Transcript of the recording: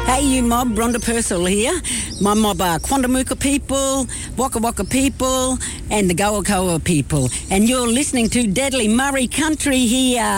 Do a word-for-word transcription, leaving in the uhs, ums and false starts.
Hey, you mob, Rhonda Purcell here. My mob are Quandamooka people, Waka Waka people, and the Goakoa people. And you're listening to Deadly Murray Country here.